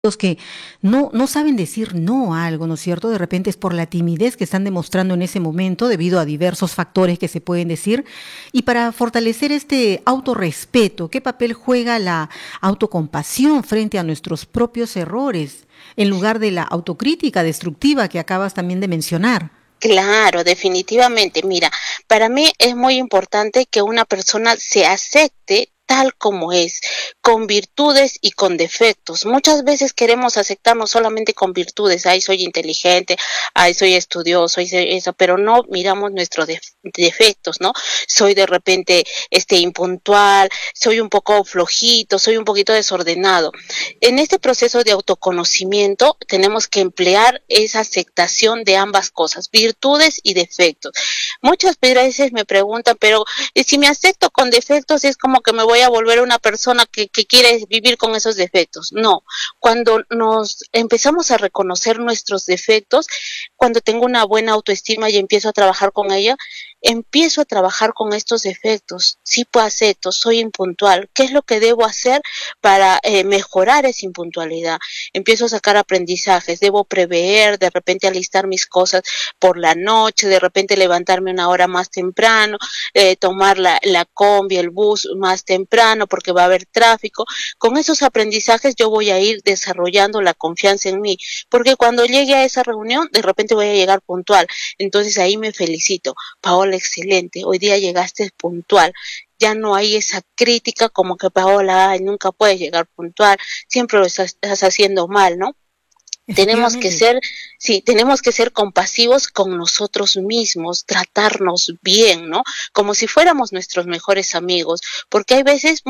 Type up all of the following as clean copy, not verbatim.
los que no saben decir no a algo, ¿no es cierto? De repente es por la timidez que están demostrando en ese momento debido a diversos factores que se pueden decir. Y para fortalecer este autorrespeto, ¿qué papel juega la autocompasión frente a nuestros propios errores en lugar de la autocrítica destructiva que acabas también de mencionar? Claro, definitivamente. Mira, para mí es muy importante que una persona se acepte tal como es, con virtudes y con defectos. Muchas veces queremos aceptarnos solamente con virtudes, ay, soy inteligente, ay, soy estudioso, soy eso, pero no miramos nuestros defectos, ¿no? Soy de repente impuntual, soy un poco flojito, soy un poquito desordenado. En este proceso de autoconocimiento tenemos que emplear esa aceptación de ambas cosas, virtudes y defectos. Muchas veces me preguntan, pero si me acepto con defectos es como que me voy a volver una persona que quiere vivir con esos defectos. No, cuando nos empezamos a reconocer nuestros defectos, cuando tengo una buena autoestima y empiezo a trabajar con ella, empiezo a trabajar con estos defectos. Sí, pues acepto, soy impuntual. ¿Qué es lo que debo hacer para mejorar esa impuntualidad? Empiezo a sacar aprendizajes, debo prever, de repente alistar mis cosas por la noche, de repente levantarme una hora más temprano, tomar la combi, el bus más temprano porque va a haber tráfico. Con esos aprendizajes yo voy a ir desarrollando la confianza en mí, porque cuando llegue a esa reunión, de repente voy a llegar puntual. Entonces ahí me felicito. Paola, excelente, hoy día llegaste puntual. Ya no hay esa crítica como que Paola, ay, nunca puedes llegar puntual, siempre lo estás haciendo mal, ¿no? Tenemos que Efectivamente. ser, sí, tenemos que ser compasivos con nosotros mismos, tratarnos bien, ¿no? Como si fuéramos nuestros mejores amigos, porque hay veces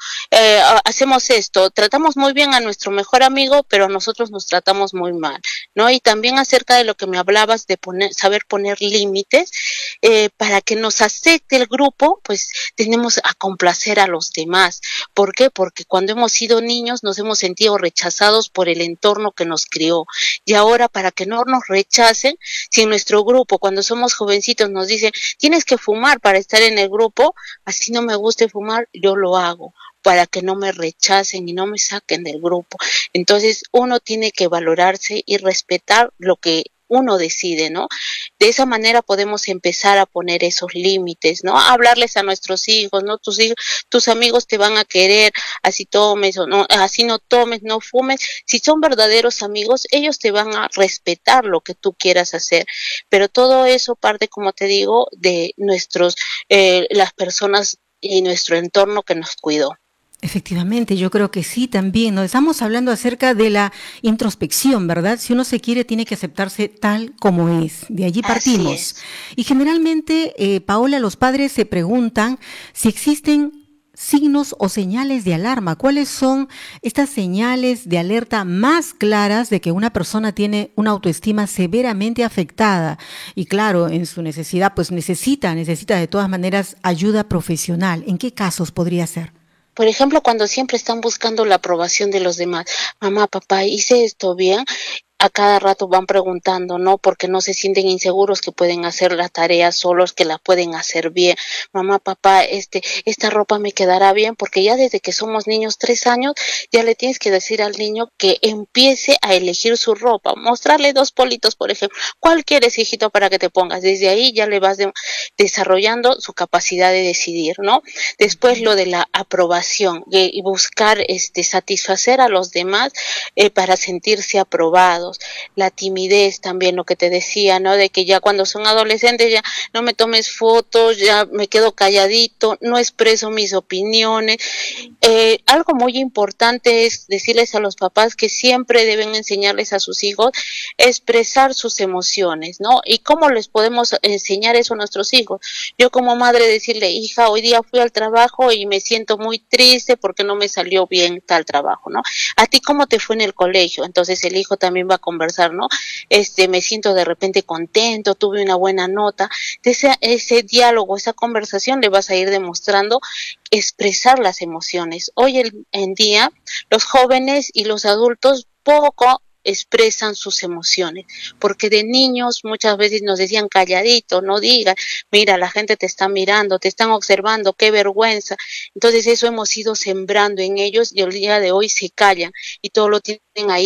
hacemos esto, tratamos muy bien a nuestro mejor amigo, pero a nosotros nos tratamos muy mal, ¿no? Y también acerca de lo que me hablabas de saber poner límites, para que nos acepte el grupo, pues tenemos a complacer a los demás. ¿Por qué? Porque cuando hemos sido niños nos hemos sentido rechazados por el entorno que nos crió. Y ahora, para que no nos rechacen, si en nuestro grupo, cuando somos jovencitos, nos dicen, tienes que fumar para estar en el grupo, así no me guste fumar, yo lo hago para que no me rechacen y no me saquen del grupo. Entonces, uno tiene que valorarse y respetar lo que uno decide, ¿no? De esa manera podemos empezar a poner esos límites, ¿no? Hablarles a nuestros hijos, ¿no? Tus hijos, tus amigos te van a querer, así tomes o no, así no tomes, no fumes. Si son verdaderos amigos, ellos te van a respetar lo que tú quieras hacer. Pero todo eso parte, como te digo, de las personas y nuestro entorno que nos cuidó. Efectivamente, yo creo que sí también. Nos estamos hablando acerca de la introspección, ¿verdad? Si uno se quiere, tiene que aceptarse tal como es. De allí Así partimos. es. Y generalmente, Paola, los padres se preguntan si existen signos o señales de alarma. ¿Cuáles son estas señales de alerta más claras de que una persona tiene una autoestima severamente afectada? Y claro, en su necesidad, pues necesita de todas maneras ayuda profesional. ¿En qué casos podría ser? Por ejemplo, cuando siempre están buscando la aprobación de los demás. Mamá, papá, ¿hice esto bien? A cada rato van preguntando, ¿no? Porque no se sienten inseguros que pueden hacer la tarea solos, que la pueden hacer bien. Mamá, papá, esta ropa me quedará bien, porque ya desde que somos niños, 3 años, ya le tienes que decir al niño que empiece a elegir su ropa. Mostrarle 2 politos, por ejemplo. ¿Cuál quieres, hijito, para que te pongas? Desde ahí ya le vas desarrollando su capacidad de decidir, ¿no? Después lo de la aprobación y buscar satisfacer a los demás, para sentirse aprobados. La timidez también, lo que te decía, ¿no? De que ya cuando son adolescentes ya no me tomes fotos, ya me quedo calladito, no expreso mis opiniones. Algo muy importante es decirles a los papás que siempre deben enseñarles a sus hijos a expresar sus emociones, ¿no? ¿Y cómo les podemos enseñar eso a nuestros hijos? Yo como madre decirle, hija, hoy día fui al trabajo y me siento muy triste porque no me salió bien tal trabajo, ¿no? ¿A ti cómo te fue en el colegio? Entonces el hijo también va a conversar, ¿no? Me siento de repente contento, tuve una buena nota. De ese diálogo, esa conversación le vas a ir demostrando expresar las emociones. Hoy en día, los jóvenes y los adultos poco expresan sus emociones, porque de niños muchas veces nos decían calladito, no digas, mira, la gente te está mirando, te están observando, qué vergüenza. Entonces eso hemos ido sembrando en ellos y el día de hoy se callan y todo lo tienen ahí